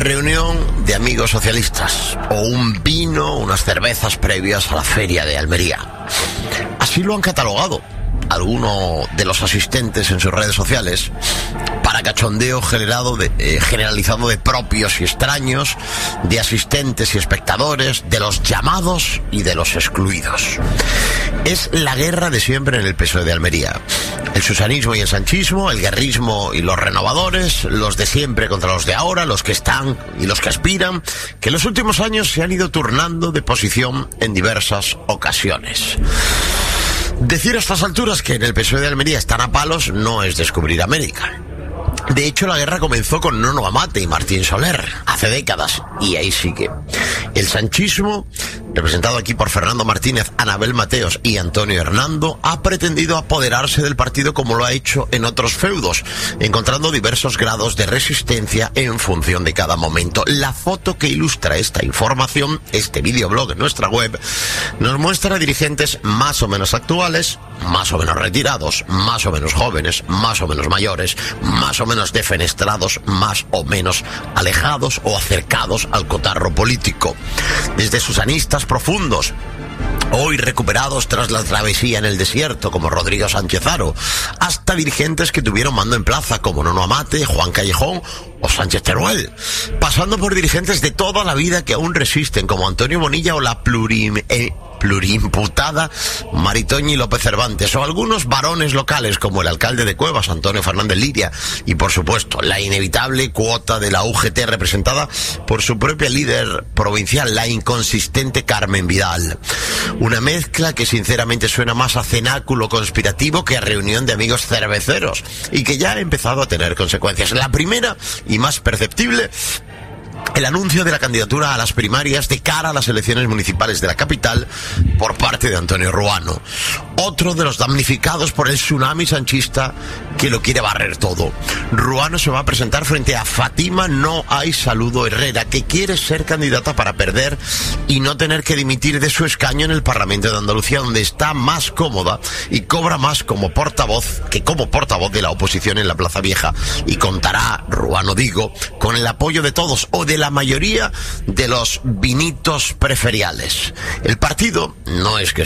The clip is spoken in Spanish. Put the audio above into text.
reunión de amigos socialistas o un vino, unas cervezas previas a la feria de Almería. Así lo han catalogado algunos de los asistentes en sus redes sociales para cachondeo generalizado de propios y extraños, de asistentes y espectadores, de los llamados y de los excluidos. Es la guerra de siempre en el PSOE de Almería. El susanismo y el sanchismo, el guerrismo y los renovadores, los de siempre contra los de ahora, los que están y los que aspiran, que en los últimos años se han ido turnando de posición en diversas ocasiones. Decir a estas alturas que en el PSOE de Almería están a palos no es descubrir América. De hecho, la guerra comenzó con Nono Amate y Martín Soler, hace décadas, y ahí sigue. El sanchismo, representado aquí por Fernando Martínez, Anabel Mateos y Antonio Hernando, ha pretendido apoderarse del partido como lo ha hecho en otros feudos, encontrando diversos grados de resistencia en función de cada momento. La foto que ilustra esta información, este videoblog en nuestra web, nos muestra a dirigentes más o menos actuales, más o menos retirados, más o menos jóvenes, más o menos mayores, más o menos defenestrados, más o menos alejados o acercados al cotarro político. Desde susanistas profundos, hoy recuperados tras la travesía en el desierto, como Rodrigo Sánchez Haro, hasta dirigentes que tuvieron mando en plaza, como Nono Amate, Juan Callejón o Sánchez Teruel, pasando por dirigentes de toda la vida que aún resisten, como Antonio Bonilla o la plurimputada Maritoñi López Cervantes, o algunos varones locales como el alcalde de Cuevas, Antonio Fernández Liria, y por supuesto la inevitable cuota de la UGT representada por su propia líder provincial, la inconsistente Carmen Vidal. Una mezcla que sinceramente suena más a cenáculo conspirativo que a reunión de amigos cerveceros, y que ya ha empezado a tener consecuencias. La primera y más perceptible, el anuncio de la candidatura a las primarias de cara a las elecciones municipales de la capital por parte de Antonio Ruano. Otro de los damnificados por el tsunami sanchista que lo quiere barrer todo. Ruano se va a presentar frente a Fátima No Hay Saludo Herrera, que quiere ser candidata para perder y no tener que dimitir de su escaño en el Parlamento de Andalucía, donde está más cómoda y cobra más como portavoz que como portavoz de la oposición en la Plaza Vieja. Y contará, Ruano digo, con el apoyo de todos o de la mayoría de los vinitos preferiales. El partido no es que